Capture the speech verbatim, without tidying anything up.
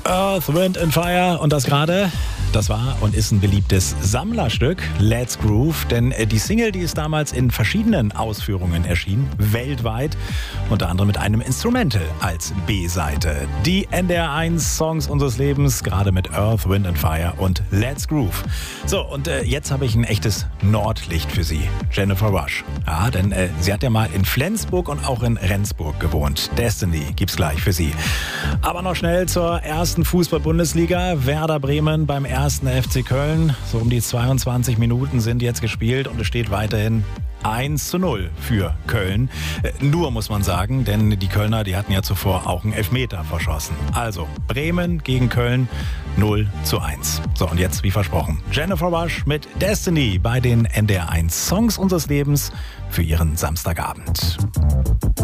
Earth, Wind and Fire und das gerade, das war und ist ein beliebtes Sammlerstück, Let's Groove, denn die Single, die ist damals in verschiedenen Ausführungen erschienen, weltweit, unter anderem mit einem Instrumental als B-Seite. Die N D R eins Songs unseres Lebens, gerade mit Earth, Wind and Fire und Let's Groove. So, und äh, jetzt habe ich ein echtes Nordlicht für Sie, Jennifer Rush. Ja, denn äh, sie hat ja mal in Flensburg und auch in Rendsburg gewohnt. Destiny gibt's gleich für Sie. Aber noch schnell zur ersten Fußball-Bundesliga. Werder Bremen beim ersten F C Köln. So um die zweiundzwanzig Minuten sind jetzt gespielt und es steht weiterhin eins zu null für Köln. Äh, nur muss man sagen, denn die Kölner, die hatten ja zuvor auch einen Elfmeter verschossen. Also Bremen gegen Köln null zu eins. So, und jetzt wie versprochen, Jennifer Rush mit Destiny bei den N D R eins Songs unseres Lebens für Ihren Samstagabend.